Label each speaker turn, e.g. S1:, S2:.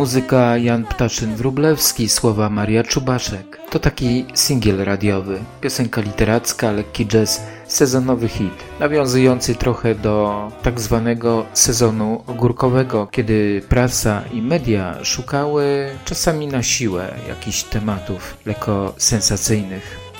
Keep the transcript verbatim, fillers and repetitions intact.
S1: Muzyka Jan Ptaszyn-Wróblewski, słowa Maria Czubaszek. To taki singiel radiowy, piosenka literacka, lekki jazz, sezonowy hit, nawiązujący trochę do tak zwanego sezonu ogórkowego, kiedy prasa i media szukały czasami na siłę jakichś tematów lekko sensacyjnych.